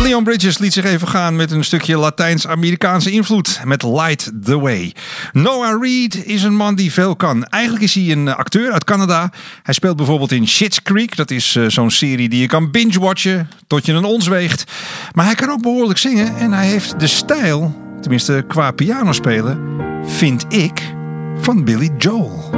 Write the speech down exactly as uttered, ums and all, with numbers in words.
Leon Bridges liet zich even gaan met een stukje Latijns-Amerikaanse invloed met Light the Way. Noah Reid is een man die veel kan. Eigenlijk is hij een acteur uit Canada. Hij speelt bijvoorbeeld in Schitt's Creek. Dat is uh, zo'n serie die je kan binge-watchen tot je een ons weegt. Maar hij kan ook behoorlijk zingen en hij heeft de stijl, tenminste qua pianospelen, vind ik, van Billy Joel.